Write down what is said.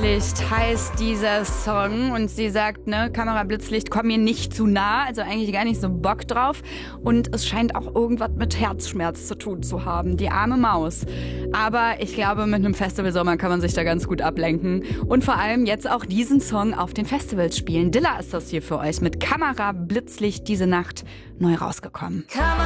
Blitzlicht heißt dieser Song und sie sagt, ne, Kamera, Blitzlicht, komm mir nicht zu nah, also eigentlich gar nicht so Bock drauf und es scheint auch irgendwas mit Herzschmerz zu tun zu haben, die arme Maus. Aber ich glaube, mit einem Festivalsommer kann man sich da ganz gut ablenken und vor allem jetzt auch diesen Song auf den Festivals spielen. Dilla ist das hier für euch mit Kamera, Blitzlicht, diese Nacht neu rausgekommen.